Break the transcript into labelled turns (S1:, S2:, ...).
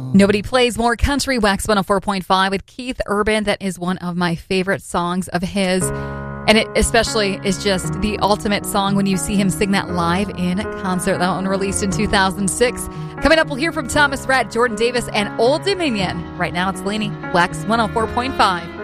S1: Nobody plays more country. Wax 104.5 with Keith Urban. That is one of my favorite songs of his. And it especially is just the ultimate song when you see him sing that live in concert. That one released in 2006. Coming up, we'll hear from Thomas Rhett, Jordan Davis, and Old Dominion. Right now, it's Lainey, Wax 104.5.